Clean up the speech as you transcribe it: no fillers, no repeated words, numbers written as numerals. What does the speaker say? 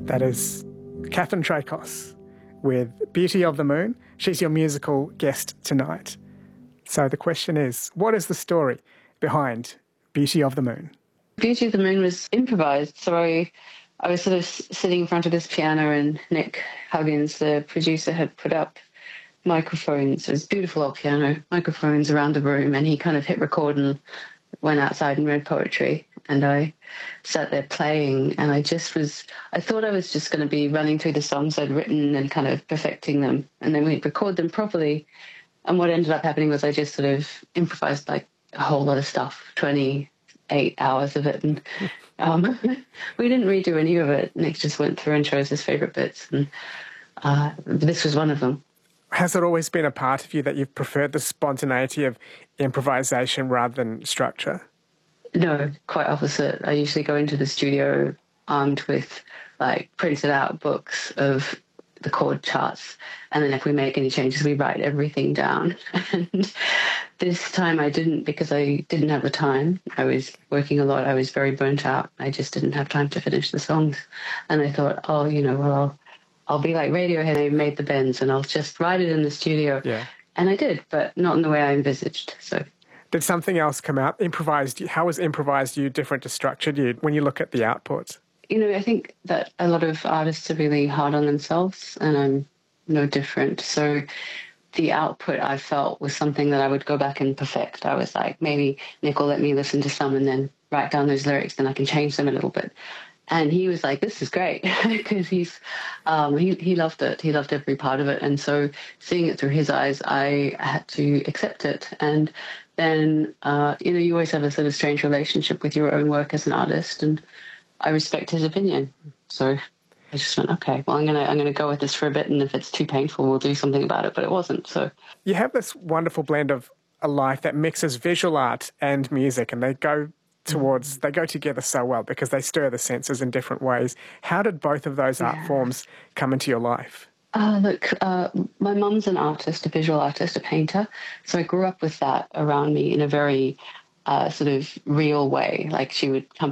That is Catherine Tracos with Beauty of the Moon. She's your musical guest tonight. So the question is, what is the story behind Beauty of the Moon? Beauty of the Moon was improvised. So I was sort of sitting in front of this piano, and Nick Huggins, the producer, had put up microphones. It was a beautiful old piano, microphones around the room, and he kind of hit record and went outside and read poetry. And I sat there playing, and I thought I was just going to be running through the songs I'd written and kind of perfecting them. And then we'd record them properly. And what ended up happening was I just sort of improvised like a whole lot of stuff, 28 hours of it. And we didn't redo any of it. Nick just went through and chose his favourite bits. And this was one of them. Has it always been a part of you that you've preferred the spontaneity of improvisation rather than structure? No, quite opposite. I usually go into the studio armed with like printed out books of the chord charts, and then if we make any changes, we write everything down. And this time I didn't, because I didn't have the time. I was working a lot. I was very burnt out. I just didn't have time to finish the songs. And I thought, I'll be like Radiohead. I made the bends, and I'll just write it in the studio. Yeah. And I did, but not in the way I envisaged. So. Did something else come out? Improvised? How was improvised you different to structured you when you look at the output? I think that a lot of artists are really hard on themselves, and I'm no different. So the output I felt was something that I would go back and perfect. I was like, maybe Nick will let me listen to some and then write down those lyrics, then I can change them a little bit. And he was like, this is great, because he loved it. He loved every part of it. And so seeing it through his eyes, I had to accept it. And then, you always have a sort of strange relationship with your own work as an artist, and I respect his opinion. So I just went, okay, well, I'm gonna go with this for a bit, and if it's too painful, we'll do something about it. But it wasn't. So you have this wonderful blend of a life that mixes visual art and music, and they go together so well because they stir the senses in different ways. How did both of those art forms come into your life? My mum's an artist, a visual artist, a painter. So I grew up with that around me in a very sort of real way. Like she would come